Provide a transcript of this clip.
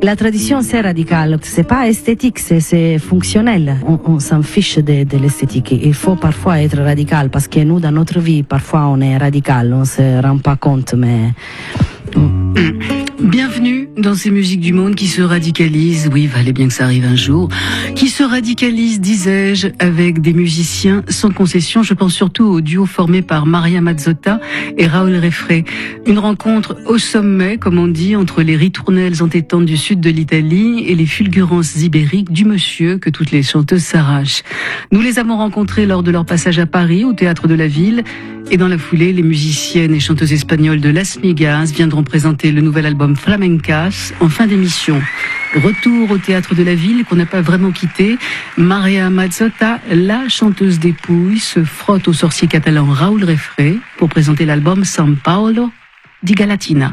La tradition, c'est radical. C'est pas esthétique, c'est fonctionnel. On s'en fiche de l'esthétique. Il faut parfois être radical parce que nous, dans notre vie, parfois, on est radical. On se rend pas compte, mais... Bienvenue dans ces musiques du monde qui se radicalisent, oui, valait bien que ça arrive un jour, qui se radicalisent, disais-je, avec des musiciens sans concession. Je pense surtout au duo formé par Maria Mazzotta et Raoul Refré. Une rencontre au sommet, comme on dit, entre les ritournelles entêtantes du sud de l'Italie et les fulgurances ibériques du monsieur que toutes les chanteuses s'arrachent. Nous les avons rencontrés lors de leur passage à Paris, au Théâtre de la Ville, et dans la foulée, les musiciennes et chanteuses espagnoles de Las Migas viendront présenter le nouvel album Flamencas en fin d'émission. Retour au Théâtre de la Ville qu'on n'a pas vraiment quitté. Maria Mazzotta, la chanteuse des Pouilles, se frotte au sorcier catalan Raoul Refré pour présenter l'album San Paolo di Galatina.